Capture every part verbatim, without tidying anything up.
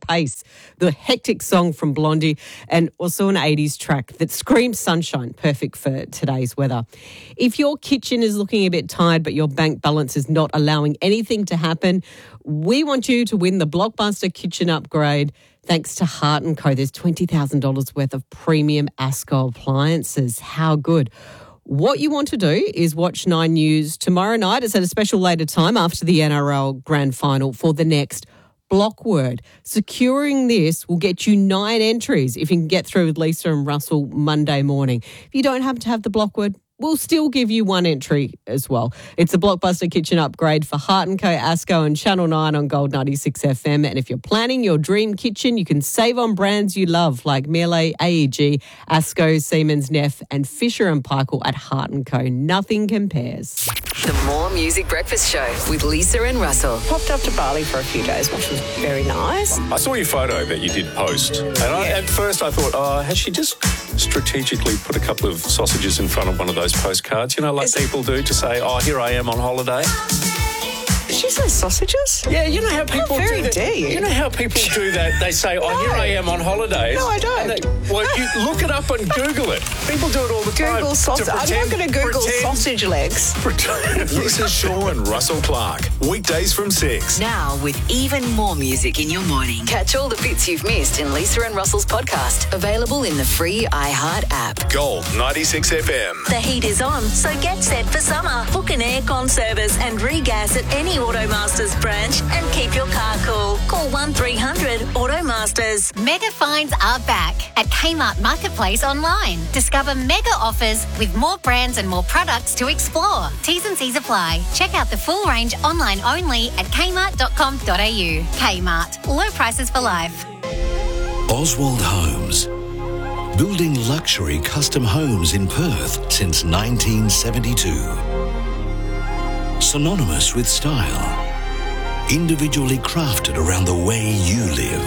Pace, the hectic song from Blondie, and also an eighties track that screams sunshine, perfect for today's weather. If your kitchen is looking a bit tired but your bank balance is not allowing anything to happen, we want you to win the Blockbuster Kitchen Upgrade thanks to Heart and Co. There's twenty thousand dollars worth of premium ASCO appliances. How good. What you want to do is watch Nine News tomorrow night. It's at a special later time after the N R L Grand Final for the next block word. Securing this will get you nine entries if you can get through with Lisa and Russell Monday morning. If you don't happen to have the block word, we'll still give you one entry as well. It's a Blockbuster Kitchen Upgrade for Heart and Co, ASCO and Channel nine on Gold ninety-six F M. And if you're planning your dream kitchen, you can save on brands you love like Miele, A E G, ASCO, Siemens, Neff and Fisher and Paykel at Heart and Co. Nothing compares. The More Music Breakfast Show with Lisa and Russell. Popped up to Bali for a few days, which was very nice. I saw your photo that you did post. And I, at first I thought, oh, has she just strategically put a couple of sausages in front of one of those postcards, you know, like Is people do to say, oh, here I am on holiday? Did she say sausages? Yeah, you know how people How very do that. dare you? You know how people do that? They say, oh, No. here I am on holidays. No, I don't. And they, well, you look it up and Google it. People do it all the time. Google sausage. to I'm pretend- not going to Google pretend- sausage legs. pretend- Lisa Shaw and Russell Clark. Weekdays from six. Now with even more music in your morning. Catch all the bits you've missed in Lisa and Russell's podcast. Available in the free iHeart app. Gold ninety-six F M. The heat is on, so get set for summer. Book an aircon service and regas at any Automasters branch and keep your car cool. Call one three hundred Automasters. Mega finds are back at Kmart Marketplace online. Discover mega offers with more brands and more products to explore. T's and C's apply. Check out the full range online only at kmart dot com dot a u. Kmart. Low prices for life. Oswald Homes. Building luxury custom homes in Perth since nineteen seventy-two. Synonymous with style. Individually crafted around the way you live.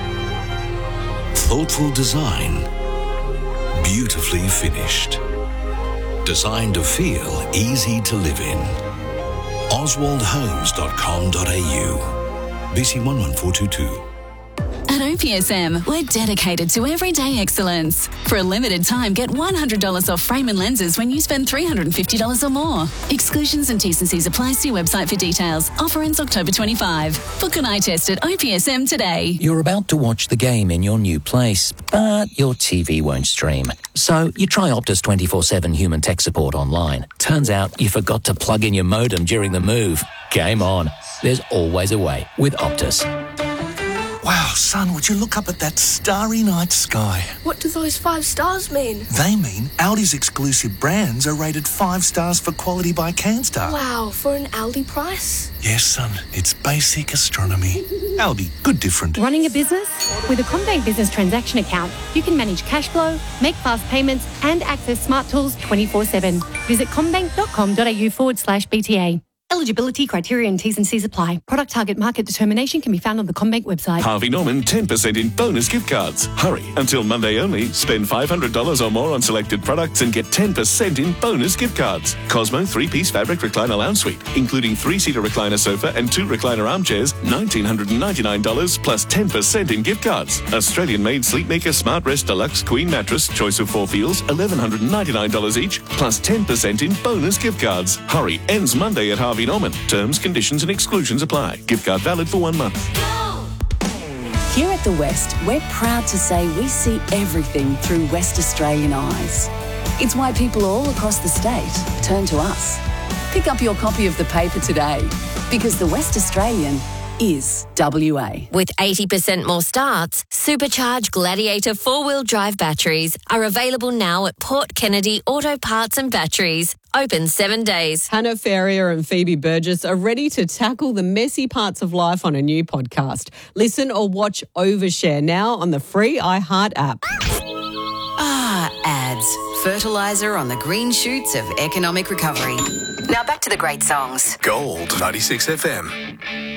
Thoughtful design. Beautifully finished. Designed to feel easy to live in. oswald homes dot com dot a u. B C one one four two two. At O P S M, we're dedicated to everyday excellence. For a limited time, get one hundred dollars off frame and lenses when you spend three hundred fifty dollars or more. Exclusions and T's and C's apply. See website for details. Offer ends October twenty-fifth. Book an eye test at O P S M today. You're about to watch the game in your new place, but your T V won't stream. So you try Optus twenty-four seven human tech support online. Turns out you forgot to plug in your modem during the move. Game on. There's always a way with Optus. Wow, son, would you look up at that starry night sky? What do those five stars mean? They mean Aldi's exclusive brands are rated five stars for quality by CanStar. Wow, for an Aldi price? Yes, son, it's basic astronomy. Aldi, good different. Running a business? With a CommBank business transaction account, you can manage cash flow, make fast payments, and access smart tools twenty-four seven. Visit commbank dot com dot a u forward slash B T A. Eligibility, criteria and T's and C's apply. Product target market determination can be found on the CommBank website. Harvey Norman ten percent in bonus gift cards. Hurry, until Monday only. Spend five hundred dollars or more on selected products and get ten percent in bonus gift cards. Cosmo three-piece fabric recliner lounge suite, including three-seater recliner sofa and two recliner armchairs, one thousand nine hundred ninety-nine dollars plus ten percent in gift cards. Australian-made Sleepmaker Smart Rest Deluxe Queen Mattress, choice of four feels, one thousand one hundred ninety-nine dollars each, plus ten percent in bonus gift cards. Hurry, ends Monday at Harvey Norman. Terms, conditions and exclusions apply. Gift card valid for one month. Here at The West, we're proud to say we see everything through West Australian eyes. It's why people all across the state turn to us. Pick up your copy of the paper today, because The West Australian is W A. With eighty percent more starts, supercharged Gladiator four-wheel drive batteries are available now at Port Kennedy Auto Parts and Batteries. Open seven days. Hannah Ferrier and Phoebe Burgess are ready to tackle the messy parts of life on a new podcast. Listen or watch Overshare now on the free iHeart app. Ah, ads. Fertiliser on the green shoots of economic recovery. Now back to the great songs. Gold ninety-six F M.